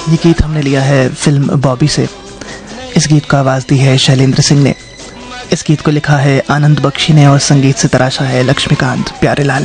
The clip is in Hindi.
ये गीत हमने लिया है फिल्म बॉबी से। इस गीत को आवाज़ दी है शैलेंद्र सिंह ने। इस गीत को लिखा है आनंद बख्शी ने और संगीत से तराशा है लक्ष्मीकांत प्यारेलाल